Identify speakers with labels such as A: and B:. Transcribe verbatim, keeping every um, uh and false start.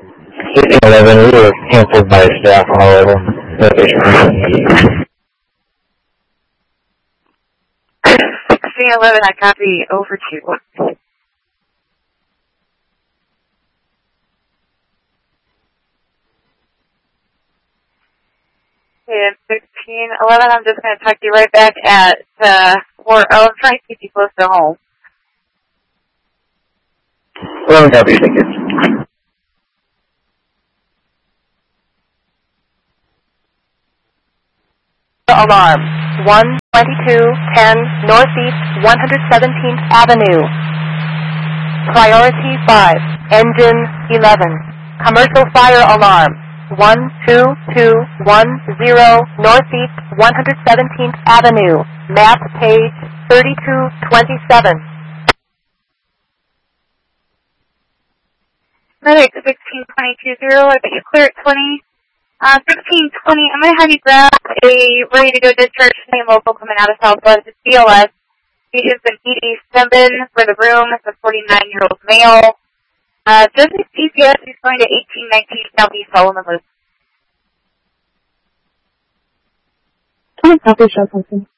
A: sixteen eleven, we were canceled by staff on all of them.
B: sixteen eleven, I copy over to you. Okay, sixteen eleven, I'm just going to talk to you right back at uh, four oh. I'm trying to keep you close to home.
A: eleven copy, thank you.
C: Alarm, one twenty-two ten Northeast one hundred seventeenth Avenue. Priority five, engine eleven. Commercial fire alarm, one two two one zero Northeast one hundred seventeenth Avenue. Map page thirty-two twenty-seven.
B: Medic sixteen twenty-two zero, I bet you clear at twenty. Uh, sixteen twenty, I'm going to have you grab a ready-to-go discharge train local coming out of Southwest. It's B L S. He is an E D seven for the room. It's a forty-nine-year-old male. Uh, just his G P S, he's going to eighteen nineteen Southeast Solomon Loop.
D: Can I copy show something?